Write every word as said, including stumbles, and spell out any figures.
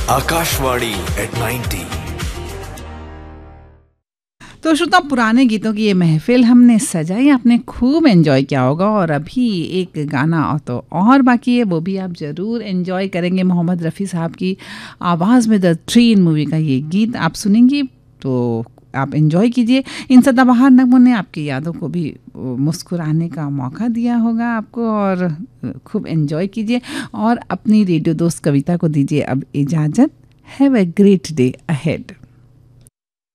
Akashvani eight ninety. तो श्रोता, पुराने गीतों की ये महफिल हमने सजाई, आपने खूब एंजॉय किया होगा। और अभी एक गाना और तो और बाकी है, वो भी आप ज़रूर एंजॉय करेंगे। मोहम्मद रफ़ी साहब की आवाज़ में द ट्रेन मूवी का ये गीत आप सुनेंगी तो आप एंजॉय कीजिए। इन सदाबहार नगमों ने आपकी यादों को भी मुस्कुराने का मौका दिया होगा आपको, और खूब एंजॉय कीजिए। और अपनी रेडियो दोस्त कविता को दीजिए अब इजाज़त। Have a great day ahead.